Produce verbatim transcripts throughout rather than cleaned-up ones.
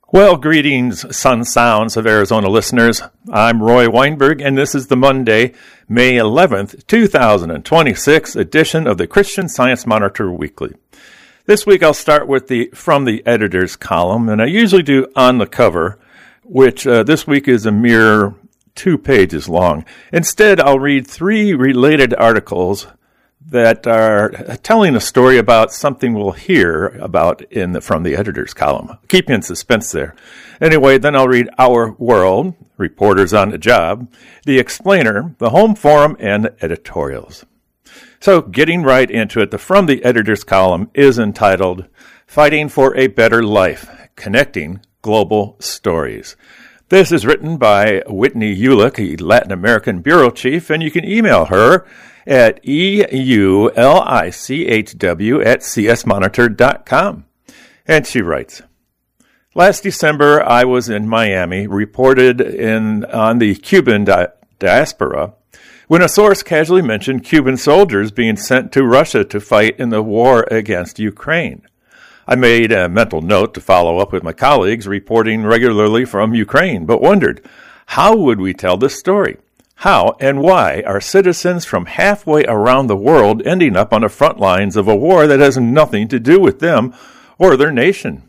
Well, greetings, sun sounds of Arizona listeners. I'm Roy Weinberg, and this is the Monday, May eleventh, twenty twenty-six edition of the Christian Science Monitor Weekly. This week I'll start with the From the Editor's column, and I usually do On the Cover, which uh, this week is a mere two pages long. Instead, I'll read three related articles that are telling a story about something we'll hear about in the From the Editor's column. Keep you in suspense there. Anyway, then I'll read Our World, Reporters on the Job, The Explainer, the Home Forum, and editorials. So, getting right into it, the From the Editor's column is entitled Fighting for a Better Life, Connecting Global Stories. This is written by Whitney Ulick, a Latin American bureau chief, and you can email her at E U L I C H W at C S monitor dot com. And she writes, Last December, I was in Miami, reported in on the Cuban di- diaspora, when a source casually mentioned Cuban soldiers being sent to Russia to fight in the war against Ukraine. I made a mental note to follow up with my colleagues reporting regularly from Ukraine, but wondered, how would we tell this story? How and why are citizens from halfway around the world ending up on the front lines of a war that has nothing to do with them or their nation?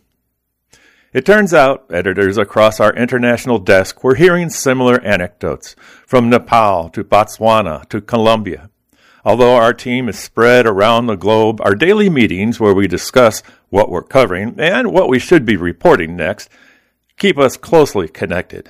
It turns out editors across our international desk were hearing similar anecdotes, from Nepal to Botswana to Colombia. Although our team is spread around the globe, our daily meetings where we discuss what we're covering and what we should be reporting next keep us closely connected.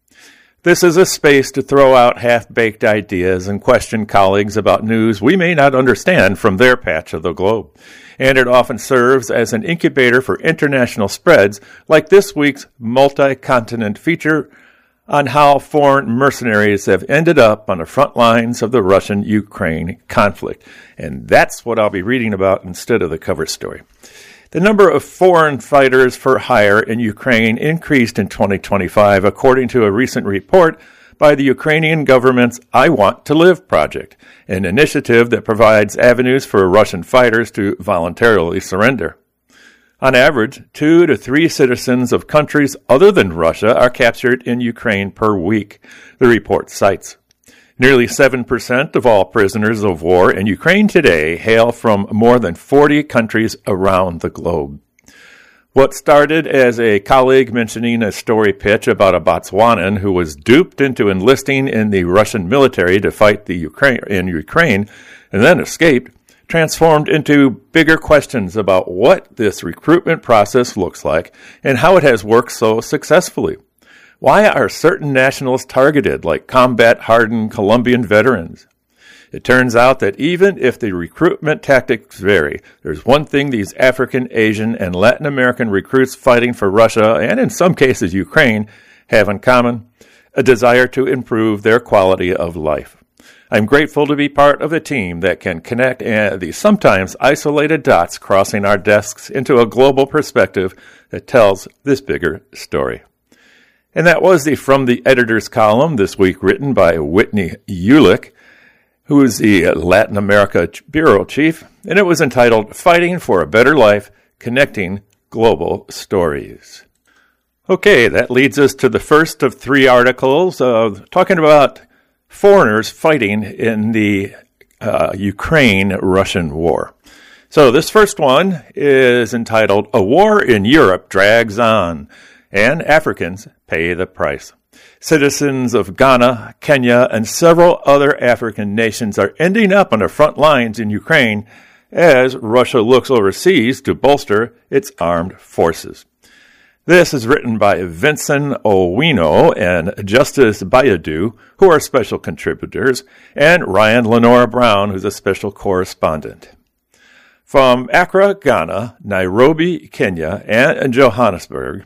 This is a space to throw out half-baked ideas and question colleagues about news we may not understand from their patch of the globe. And it often serves as an incubator for international spreads, like this week's multi-continent feature on how foreign mercenaries have ended up on the front lines of the Russian-Ukraine conflict. And that's what I'll be reading about instead of the cover story. The number of foreign fighters for hire in Ukraine increased in twenty twenty-five, according to a recent report by the Ukrainian government's I Want to Live project, an initiative that provides avenues for Russian fighters to voluntarily surrender. On average, two to three citizens of countries other than Russia are captured in Ukraine per week, the report cites. Nearly seven percent of all prisoners of war in Ukraine today hail from more than forty countries around the globe. What started as a colleague mentioning a story pitch about a Botswanan who was duped into enlisting in the Russian military to fight the Ukraine in Ukraine and then escaped, transformed into bigger questions about what this recruitment process looks like and how it has worked so successfully. Why are certain nationals targeted, like combat-hardened Colombian veterans? It turns out that even if the recruitment tactics vary, there's one thing these African, Asian, and Latin American recruits fighting for Russia, and in some cases Ukraine, have in common: a desire to improve their quality of life. I'm grateful to be part of a team that can connect uh, the sometimes isolated dots crossing our desks into a global perspective that tells this bigger story. And that was the From the Editor's column this week, written by Whitney Ulick, who is the Latin America bureau chief, and it was entitled Fighting for a Better Life, Connecting Global Stories. Okay, that leads us to the first of three articles uh, talking about foreigners fighting in the uh, Ukraine-Russian war. So this first one is entitled A War in Europe Drags On, and Africans Pay the Price. Citizens of Ghana, Kenya, and several other African nations are ending up on the front lines in Ukraine as Russia looks overseas to bolster its armed forces. This is written by Vincent Owino and Justice Bayadu, who are special contributors, and Ryan Lenora Brown, who's a special correspondent. From Accra, Ghana, Nairobi, Kenya, and Johannesburg,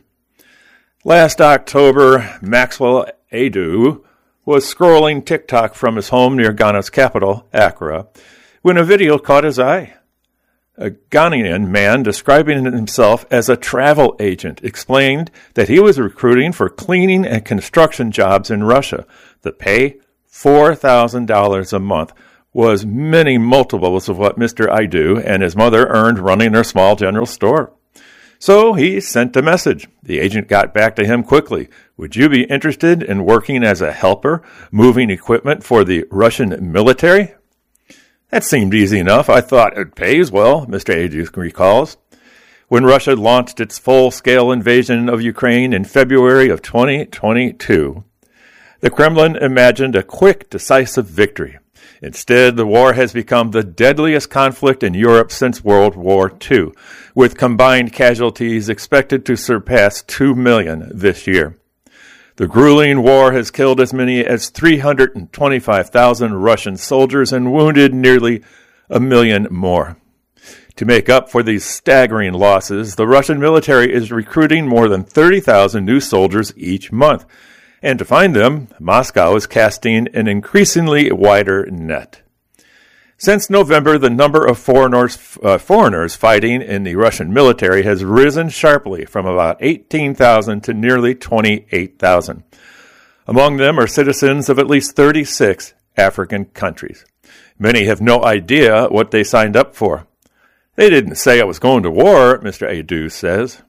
last October, Maxwell Adu was scrolling TikTok from his home near Ghana's capital, Accra, when a video caught his eye. A Ghanaian man describing himself as a travel agent explained that he was recruiting for cleaning and construction jobs in Russia. The pay, four thousand dollars a month, was many multiples of what Mister Adu and his mother earned running their small general store. So he sent a message. The agent got back to him quickly. Would you be interested in working as a helper, moving equipment for the Russian military? That seemed easy enough. I thought it pays well, Mister Adu recalls. When Russia launched its full-scale invasion of Ukraine in February of twenty twenty-two, the Kremlin imagined a quick, decisive victory. Instead, the war has become the deadliest conflict in Europe since World War Two, with combined casualties expected to surpass two million this year. The grueling war has killed as many as three hundred twenty-five thousand Russian soldiers and wounded nearly a million more. To make up for these staggering losses, the Russian military is recruiting more than thirty thousand new soldiers each month. And to find them, Moscow is casting an increasingly wider net. Since November, the number of foreigners, uh, foreigners fighting in the Russian military has risen sharply from about eighteen thousand to nearly twenty-eight thousand. Among them are citizens of at least thirty-six African countries. Many have no idea what they signed up for. They didn't say I was going to war, Mister Adu says.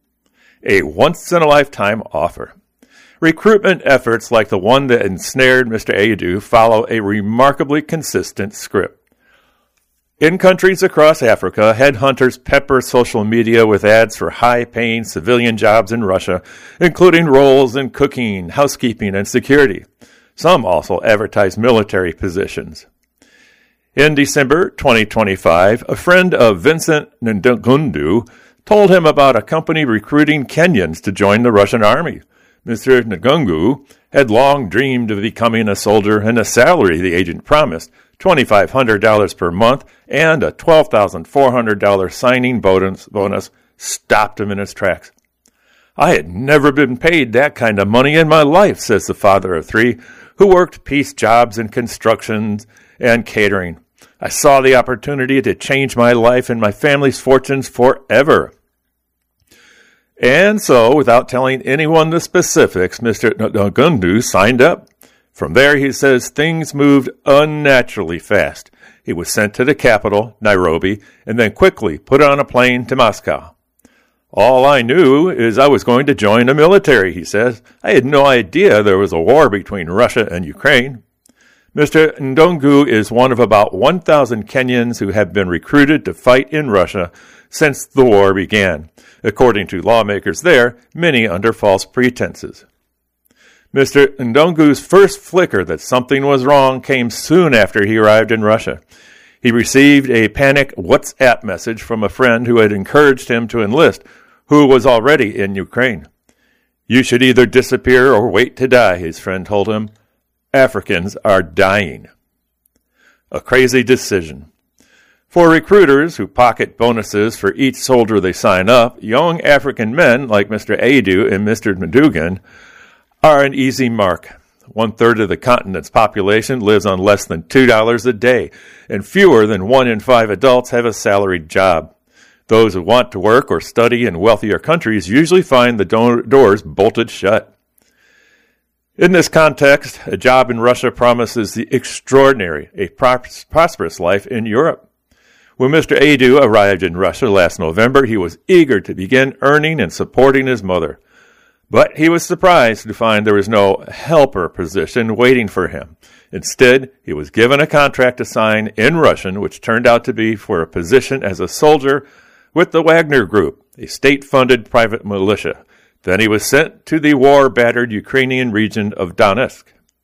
A once-in-a-lifetime offer. Recruitment efforts like the one that ensnared Mister Adu follow a remarkably consistent script. In countries across Africa, headhunters pepper social media with ads for high-paying civilian jobs in Russia, including roles in cooking, housekeeping, and security. Some also advertise military positions. In December twenty twenty-five, a friend of Vincent Ngundu told him about a company recruiting Kenyans to join the Russian army. Mister Ngundu had long dreamed of becoming a soldier, and the salary the agent promised, twenty-five hundred dollars per month and a twelve thousand four hundred dollars signing bonus, bonus, stopped him in his tracks. I had never been paid that kind of money in my life, says the father of three, who worked piece jobs in construction and catering. I saw the opportunity to change my life and my family's fortunes forever. And so, without telling anyone the specifics, Mister Ngundu signed up. From there, he says, things moved unnaturally fast. He was sent to the capital, Nairobi, and then quickly put on a plane to Moscow. All I knew is I was going to join the military, he says. I had no idea there was a war between Russia and Ukraine. Mister Ndongu is one of about one thousand Kenyans who have been recruited to fight in Russia since the war began, according to lawmakers there, many under false pretenses. Mister Ndongu's first flicker that something was wrong came soon after he arrived in Russia. He received a panic WhatsApp message from a friend who had encouraged him to enlist, who was already in Ukraine. You should either disappear or wait to die, his friend told him. Africans are dying. A crazy decision. For recruiters who pocket bonuses for each soldier they sign up, young African men like Mister Adu and Mister Madugan are an easy mark. One-third of the continent's population lives on less than two dollars a day, and fewer than one in five adults have a salaried job. Those who want to work or study in wealthier countries usually find the do- doors bolted shut. In this context, a job in Russia promises the extraordinary, a pros- prosperous life in Europe. When Mister Adu arrived in Russia last November, he was eager to begin earning and supporting his mother. But he was surprised to find there was no helper position waiting for him. Instead, he was given a contract to sign in Russian, which turned out to be for a position as a soldier with the Wagner Group, a state-funded private militia. Then he was sent to the war-battered Ukrainian region of Donetsk.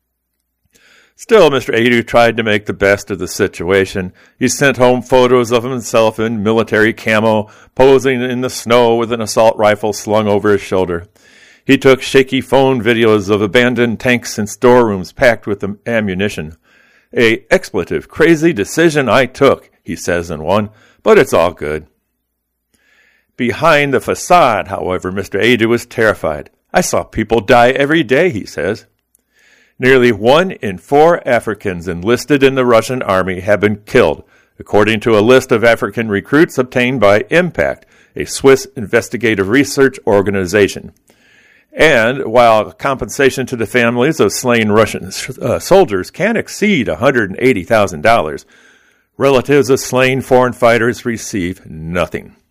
Still, Mister Adu tried to make the best of the situation. He sent home photos of himself in military camo, posing in the snow with an assault rifle slung over his shoulder. He took shaky phone videos of abandoned tanks and storerooms packed with ammunition. A expletive, crazy decision I took, he says in one, but it's all good. Behind the facade, however, Mister Adu was terrified. I saw people die every day, he says. Nearly one in four Africans enlisted in the Russian army have been killed, according to a list of African recruits obtained by Impact, a Swiss investigative research organization. And while compensation to the families of slain Russian uh, soldiers can exceed one hundred eighty thousand dollars, relatives of slain foreign fighters receive nothing.